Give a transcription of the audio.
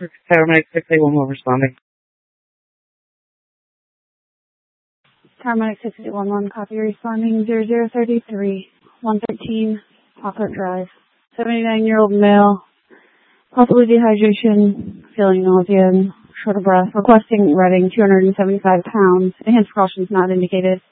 Paramedic 681 responding. Paramedic 6811, copy, responding 0033, 113, Hawkert Drive. 79-year-old male, possibly dehydration, feeling nausea and short of breath, requesting Reading, 275 pounds. Enhanced precautions not indicated.